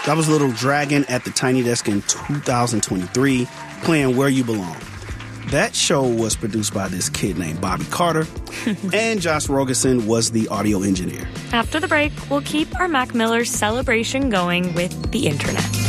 That was Little Dragon at the Tiny Desk in 2023, playing Where You Belong. That show was produced by this kid named Bobby Carter, and Josh Rogerson was the audio engineer. After the break, we'll keep our Mac Miller celebration going with the internet.